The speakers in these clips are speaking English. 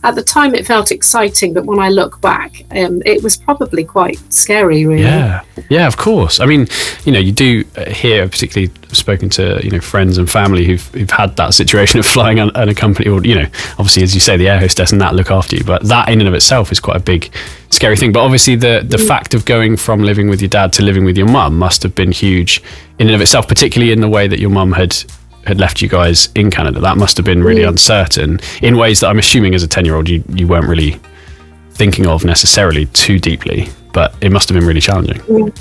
at the time it felt exciting, but when I look back, it was probably quite scary, really. Yeah, of course. I mean, you do hear, particularly spoken to friends and family who've had that situation of flying unaccompanied, or obviously, as you say, the air hostess and that look after you, but that in and of itself is quite a big scary thing. But obviously the fact of going from living with your dad to living with your mum must have been huge in and of itself, particularly in the way that your mum had left you guys in Canada. That must have been really uncertain in ways that I'm assuming as a 10-year-old you weren't really thinking of necessarily too deeply, but it must have been really challenging.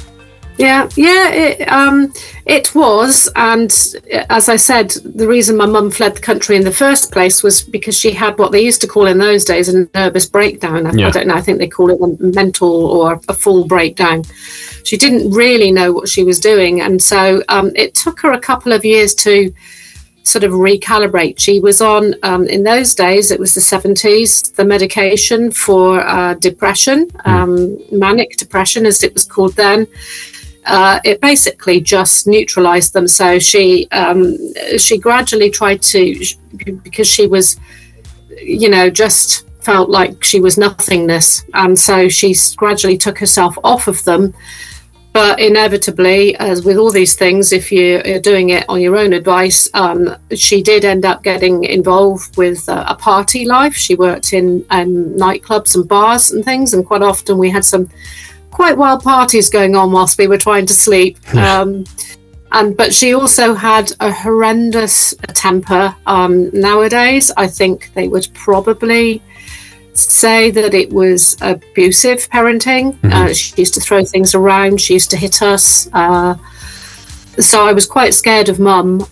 It was. And as I said, the reason my mum fled the country in the first place was because she had what they used to call in those days a nervous breakdown. I don't know, I think they call it a mental or a full breakdown. She didn't really know what she was doing, and so it took her a couple of years to sort of recalibrate. She was on, in those days, it was the 70s, the medication for depression, manic depression as it was called then. It basically just neutralized them. So she gradually tried to, because she was, just felt like she was nothingness. And so she gradually took herself off of them. But inevitably, as with all these things, if you're doing it on your own advice, she did end up getting involved with a party life. She worked in nightclubs and bars and things. And quite often we had some quite wild parties going on whilst we were trying to sleep. But she also had a horrendous temper. Nowadays, I think they would probably say that it was abusive parenting. She used to throw things around. She used to hit us. So I was quite scared of mum.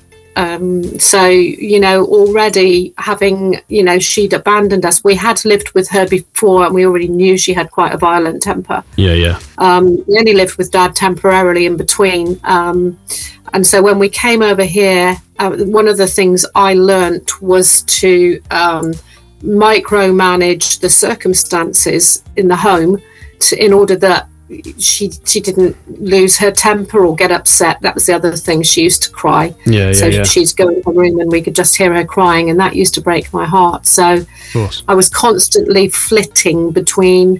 Already having, she'd abandoned us. We had lived with her before and we already knew she had quite a violent temper. We only lived with dad temporarily in between. And so when we came over here, one of the things I learnt was to micromanage the circumstances in the home in order that she didn't lose her temper or get upset. That was the other thing. She used to cry. She'd go in her room and we could just hear her crying, and that used to break my heart. So I was constantly flitting between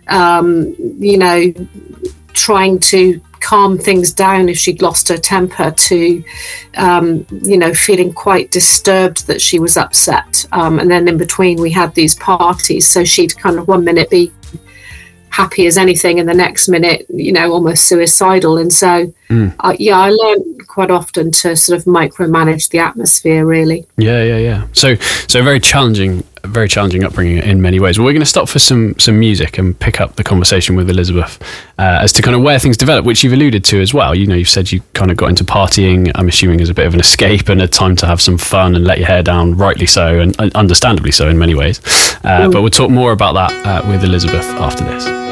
trying to calm things down if she'd lost her temper to feeling quite disturbed that she was upset, and then in between we had these parties, so she'd kind of one minute be happy as anything and the next minute almost suicidal. And so I learned quite often to sort of micromanage the atmosphere, really. So very challenging upbringing in many ways. Well, we're going to stop for some music and pick up the conversation with Elizabeth as to kind of where things develop, which you've alluded to as well. You've said you kind of got into partying, I'm assuming, as a bit of an escape and a time to have some fun and let your hair down, rightly so, and understandably so in many ways. But we'll talk more about that with Elizabeth after this.